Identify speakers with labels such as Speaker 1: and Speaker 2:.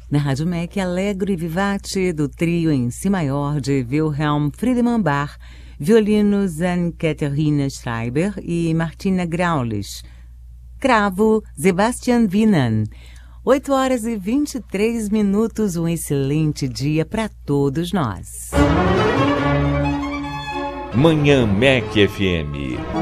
Speaker 1: Na Rádio MEC, Allegro e Vivace, do trio em Si maior de Wilhelm Friedemann Bach, violinos Anne-Catherine Schreiber e Martina Graulich. Cravo, Sebastian Wienen. 8h23, um excelente dia para todos nós.
Speaker 2: Manhã MEC FM.